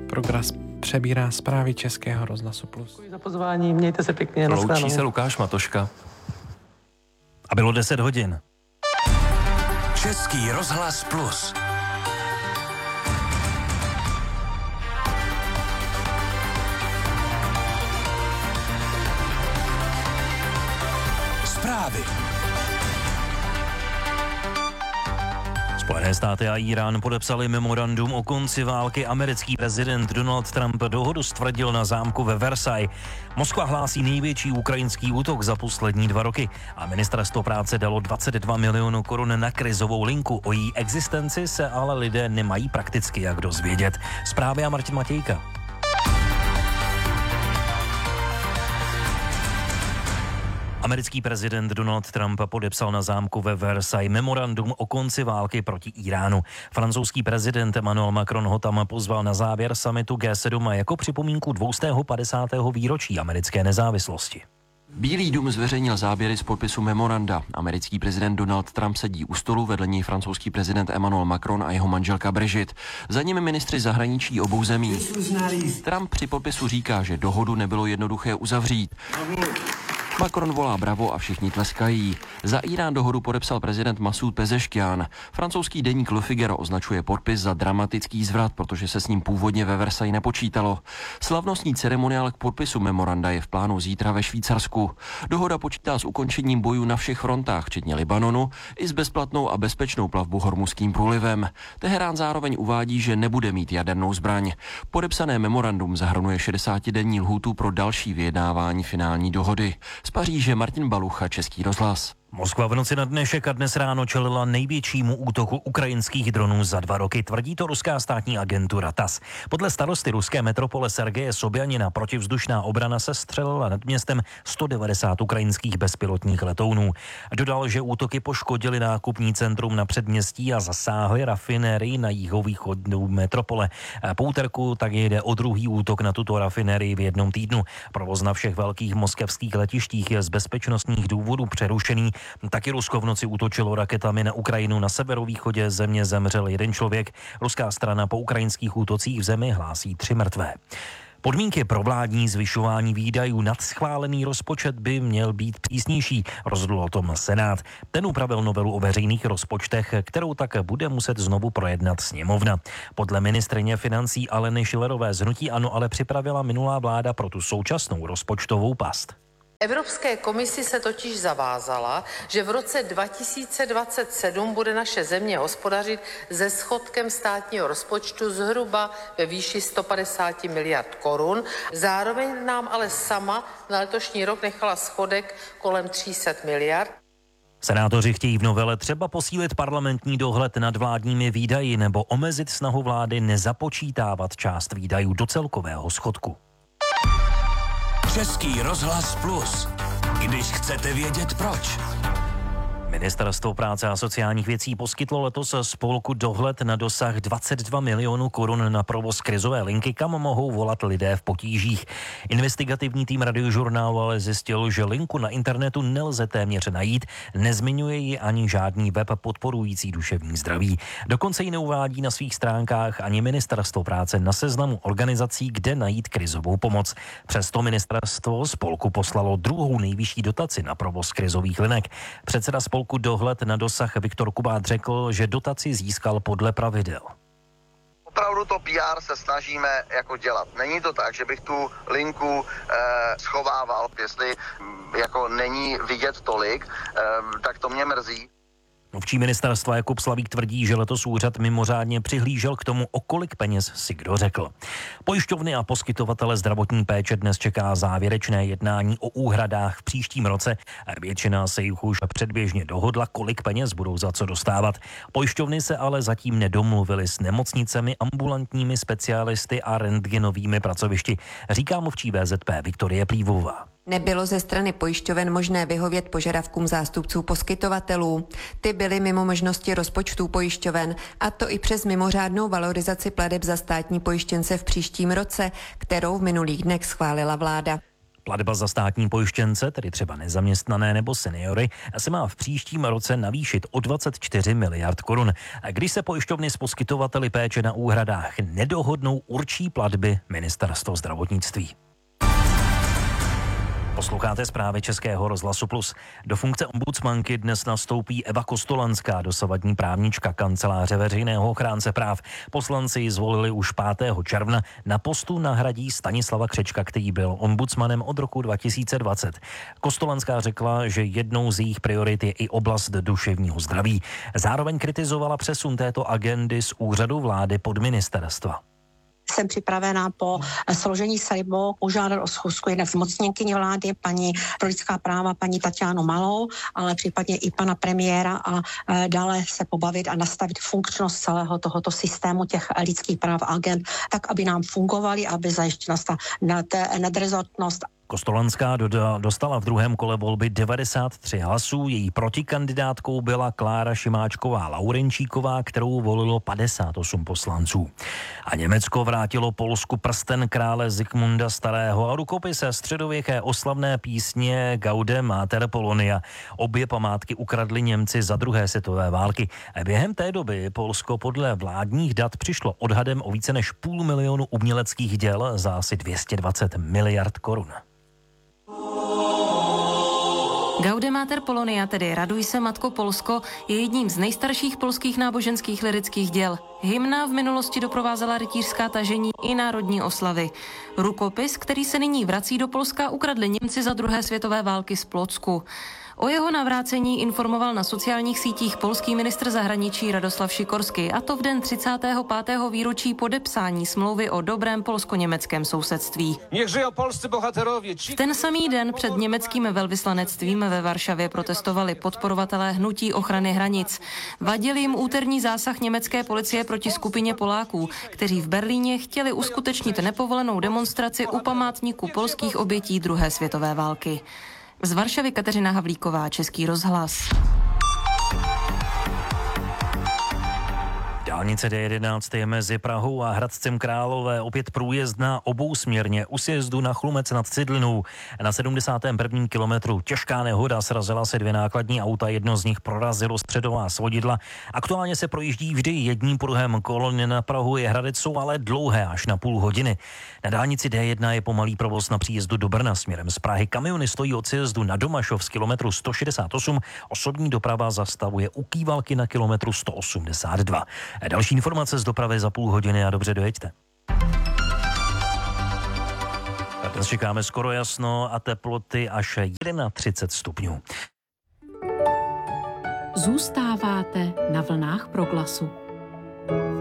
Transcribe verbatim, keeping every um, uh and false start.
Program přebírá zprávy Českého rozhlasu Plus. Děkuji za pozvání, mějte se pěkně. Loučí se Lukáš Matoška. A bylo deset hodin. Český rozhlas Plus. Zprávy. Spojené státy a Irán podepsali memorandum o konci války. Americký prezident Donald Trump dohodu stvrdil na zámku ve Versailles. Moskva hlásí největší ukrajinský útok za poslední dva roky a ministerstvo práce dalo dvacet dva milionů korun na krizovou linku. O její existenci se ale lidé nemají prakticky jak dozvědět. Zprávy a Martin Matějka. Americký prezident Donald Trump podepsal na zámku ve Versailles memorandum o konci války proti Iránu. Francouzský prezident Emmanuel Macron ho tam pozval na závěr summitu G sedm jako připomínku dvě stě padesátého výročí americké nezávislosti. Bílý dům zveřejnil záběry z podpisu memoranda. Americký prezident Donald Trump sedí u stolu, vedle něj francouzský prezident Emmanuel Macron a jeho manželka Brigitte. Za nimi ministři zahraničí obou zemí. Trump při podpisu říká, že dohodu nebylo jednoduché uzavřít. Macron volá bravo a všichni tleskají. Za Irán dohodu podepsal prezident Masud Pezeškian. Francouzský deník Le Figaro označuje podpis za dramatický zvrat, protože se s ním původně ve Versailles nepočítalo. Slavnostní ceremoniál k podpisu memoranda je v plánu zítra ve Švýcarsku. Dohoda počítá s ukončením bojů na všech frontách, včetně Libanonu, i s bezplatnou a bezpečnou plavbu Hormuzským průlivem. Teherán zároveň uvádí, že nebude mít jadernou zbraň. Podepsané memorandum zahrnuje šedesátidenní lhůtu pro další vyjednávání finální dohody. Z Paříže Martin Balucha, Český rozhlas. Moskva v noci na dnešek a dnes ráno čelila největšímu útoku ukrajinských dronů za dva roky, tvrdí to ruská státní agentura T A S. Podle starosty ruské metropole Sergeje Sobjanina protivzdušná obrana se střelila nad městem sto devadesát ukrajinských bezpilotních letounů. Dodal, že útoky poškodily nákupní centrum na předměstí a zasáhly rafinérii na jihovýchodu metropole. Po úterku tak jde o druhý útok na tuto rafinérii v jednom týdnu. Provoz na všech velkých moskevských letištích je z bezpečnostních důvodů přerušený. Taky Rusko v noci útočilo raketami na Ukrajinu. Na severovýchodě země zemřel jeden člověk. Ruská strana po ukrajinských útocích v zemi hlásí tři mrtvé. Podmínky pro vládní zvyšování výdajů nad schválený rozpočet by měl být přísnější, rozhodl o tom Senát. Ten upravil novelu o veřejných rozpočtech, kterou tak bude muset znovu projednat sněmovna. Podle ministryně financí Aleny Schillerové z hnutí ANO ale připravila minulá vláda pro tu současnou rozpočtovou past. Evropské komisi se totiž zavázala, že v roce dva tisíce dvacet sedm bude naše země hospodařit se schodkem státního rozpočtu zhruba ve výši sto padesát miliard korun. Zároveň nám ale sama na letošní rok nechala schodek kolem tři sta miliard. Senátoři chtějí v novele třeba posílit parlamentní dohled nad vládními výdaji nebo omezit snahu vlády nezapočítávat část výdajů do celkového schodku. Český rozhlas Plus. Když chcete vědět proč. Ministerstvo práce a sociálních věcí poskytlo letos spolku dohled na dosah dvacet dva milionů korun na provoz krizové linky, kam mohou volat lidé v potížích. Investigativní tým Radiožurnálu ale zjistil, že linku na internetu nelze téměř najít, nezmiňuje ji ani žádný web podporující duševní zdraví. Dokonce ji neuvádí na svých stránkách ani Ministerstvo práce na seznamu organizací, kde najít krizovou pomoc. Přesto ministerstvo spolku poslalo druhou nejvyšší dotaci na provoz krizových linek. Předseda spolku dohled na dosah Viktor Kubát řekl, že dotaci získal podle pravidel. Opravdu to P R se snažíme jako dělat. Není to tak, že bych tu linku eh, schovával, jestli jako není vidět tolik, eh, tak to mě mrzí. Mluvčí ministerstva Jakub Slavík tvrdí, že letos úřad mimořádně přihlížel k tomu, o kolik peněz si kdo řekl. Pojišťovny a poskytovatele zdravotní péče dnes čeká závěrečné jednání o úhradách v příštím roce. Většina se jich už předběžně dohodla, kolik peněz budou za co dostávat. Pojišťovny se ale zatím nedomluvily s nemocnicemi, ambulantními specialisty a rentgenovými pracovišti, říká mluvčí V Z P Viktorie Plívová. Nebylo ze strany pojišťoven možné vyhovět požadavkům zástupců poskytovatelů. Ty byly mimo možnosti rozpočtů pojišťoven, a to i přes mimořádnou valorizaci plateb za státní pojištěnce v příštím roce, kterou v minulých dnech schválila vláda. Platba za státní pojištěnce, tedy třeba nezaměstnané nebo seniory, se má v příštím roce navýšit o dvacet čtyři miliard korun. A když se pojišťovny s poskytovateli péče na úhradách nedohodnou, určí platby Ministerstvo zdravotnictví. Posloucháte zprávy Českého rozhlasu Plus. Do funkce ombudsmanky dnes nastoupí Eva Kostolanská, dosavadní právnička Kanceláře veřejného ochránce práv. Poslanci ji zvolili už pátého června. Na postu nahradí Stanislava Křečka, který byl ombudsmanem od roku dva tisíce dvacet. Kostolanská řekla, že jednou z jejich priorit je i oblast duševního zdraví. Zároveň kritizovala přesun této agendy z úřadu vlády pod ministerstva. Jsem připravená po složení slibu požádat o schůzku jednak zmocněnkyně vlády, paní pro lidská práva, paní Tatianu Malou, ale případně i pana premiéra a dále se pobavit a nastavit funkčnost celého tohoto systému těch lidských práv agent, tak, aby nám fungovaly, aby zajištěna ta nadrezortnost. Kostolanská dostala v druhém kole volby devadesát tři hlasů, její protikandidátkou byla Klára Šimáčková-Laurenčíková, kterou volilo padesát osm poslanců. A Německo vrátilo Polsku prsten krále Zikmunda Starého a rukopis středověké oslavné písně Gaude Mater Polonia. Obě památky ukradli Němci za druhé světové války. Během té doby Polsko podle vládních dat přišlo odhadem o více než půl milionu uměleckých děl za asi dvě stě dvacet miliard korun. Gaude Mater Polonia, tedy Raduj se, Matko Polsko, je jedním z nejstarších polských náboženských lyrických děl. Hymna v minulosti doprovázela rytířská tažení i národní oslavy. Rukopis, který se nyní vrací do Polska, ukradli Němci za druhé světové války z Plocku. O jeho navrácení informoval na sociálních sítích polský ministr zahraničí Radoslav Sikorski, a to v den třicátého pátého výročí podepsání smlouvy o dobrém polsko-německém sousedství. V ten samý den před německým velvyslanectvím ve Varšavě protestovali podporovatelé hnutí ochrany hranic. Vadil jim úterní zásah německé policie proti skupině Poláků, kteří v Berlíně chtěli uskutečnit nepovolenou demonstraci u památníku polských obětí druhé světové války. Z Varšavy Kateřina Havlíková, Český rozhlas. Dálnice D jedenáct je mezi Prahou a Hradcem Králové opět průjezdná obousměrně u sjezdu na Chlumec nad Cidlinou. Na sedmdesátém prvním kilometru těžká nehoda, srazila se dvě nákladní auta, jedno z nich prorazilo středová svodidla. Aktuálně se projíždí vždy jedním pruhem. Kolony na Prahu je Hradec jsou ale dlouhé, až na půl hodiny. Na dálnici D jedna je pomalý provoz na příjezdu do Brna směrem z Prahy. Kamiony stojí od sjezdu na Domašov z kilometru sto šedesát osm, osobní doprava zastavuje u Kývalky na kilometru sto osmdesát dva. Další informace z dopravy za půl hodiny a dobře dojeďte. Dnes čekáme skoro jasno a teploty až třicet jedna stupňů. Zůstáváte na vlnách Proglasu.